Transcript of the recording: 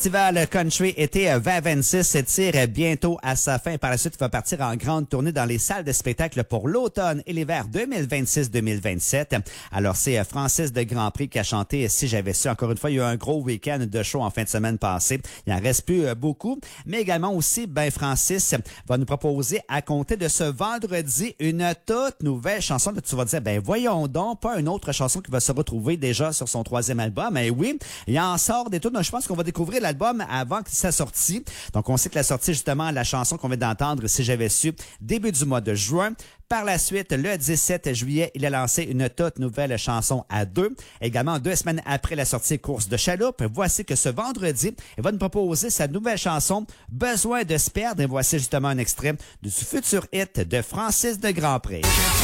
Festival Country été 2026 tire bientôt à sa fin. Par la suite, il va partir en grande tournée dans les salles de spectacle pour l'automne et l'hiver 2026-2027. Alors, c'est Francis de Grandpré qui a chanté « Si j'avais su ». Encore une fois, il y a eu un gros week-end de show en fin de semaine passée. Il en reste plus beaucoup. Mais également aussi, Francis va nous proposer à compter de ce vendredi une toute nouvelle chanson. Là, tu vas dire, voyons donc, pas une autre chanson qui va se retrouver déjà sur son 3e album. Mais oui, il en sort des tunes. Je pense qu'on va découvrir l'album avant que sa sortie. Donc, on sait que la sortie, justement, la chanson qu'on vient d'entendre, Si j'avais su, début du mois de juin. Par la suite, le 17 juillet, il a lancé une toute nouvelle chanson à 2. Également, 2 semaines après la sortie Course de chaloupe, voici que ce vendredi, il va nous proposer sa nouvelle chanson Besoin de se perdre. Et voici justement un extrait du futur hit de Francis de Grandpré.